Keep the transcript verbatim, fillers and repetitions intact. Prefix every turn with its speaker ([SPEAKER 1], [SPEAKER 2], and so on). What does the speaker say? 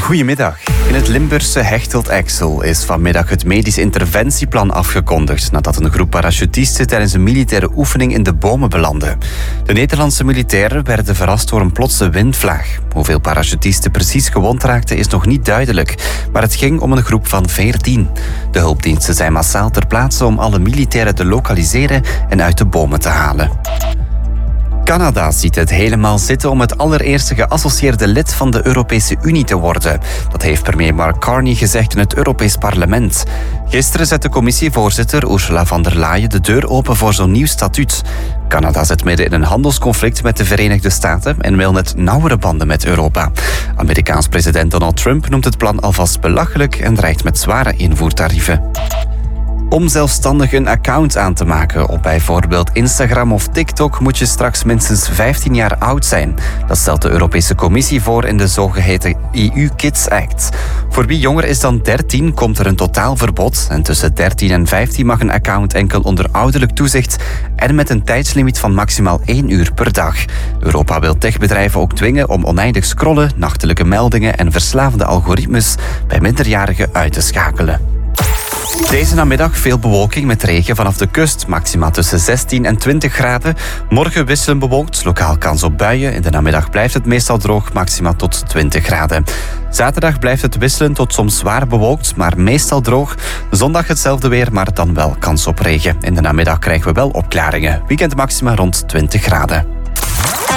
[SPEAKER 1] Goedemiddag. In het Limburgse Hechteld-Exel is vanmiddag het medisch interventieplan afgekondigd nadat een groep parachutisten tijdens een militaire oefening in de bomen belandde. De Nederlandse militairen werden verrast door een plotse windvlaag. Hoeveel parachutisten precies gewond raakten is nog niet duidelijk, maar het ging om een groep van veertien. De hulpdiensten zijn massaal ter plaatse om alle militairen te lokaliseren en uit de bomen te halen. Canada ziet het helemaal zitten om het allereerste geassocieerde lid van de Europese Unie te worden. Dat heeft premier Mark Carney gezegd in het Europees Parlement. Gisteren zette commissievoorzitter Ursula von der Leyen de deur open voor zo'n nieuw statuut. Canada zit midden in een handelsconflict met de Verenigde Staten en wil net nauwere banden met Europa. Amerikaans president Donald Trump noemt het plan alvast belachelijk en dreigt met zware invoertarieven. Om zelfstandig een account aan te maken op bijvoorbeeld Instagram of TikTok moet je straks minstens vijftien jaar oud zijn. Dat stelt de Europese Commissie voor in de zogeheten E U Kids Act. Voor wie jonger is dan dertien komt er een totaalverbod en tussen dertien en vijftien mag een account enkel onder ouderlijk toezicht en met een tijdslimiet van maximaal één uur per dag. Europa wil techbedrijven ook dwingen om oneindig scrollen, nachtelijke meldingen en verslavende algoritmes bij minderjarigen uit te schakelen. Deze namiddag veel bewolking met regen vanaf de kust, maxima tussen zestien en twintig graden. Morgen wisselend bewolkt, lokaal kans op buien. In de namiddag blijft het meestal droog, maxima tot twintig graden. Zaterdag blijft het wisselend tot soms zwaar bewolkt, maar meestal droog. Zondag hetzelfde weer, maar dan wel kans op regen. In de namiddag krijgen we wel opklaringen. Weekendmaxima rond twintig graden.